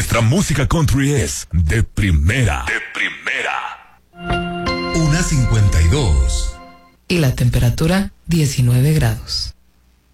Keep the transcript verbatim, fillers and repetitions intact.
nuestra música country es de primera. De primera. Una cincuenta y dos. Y la temperatura diecinueve grados.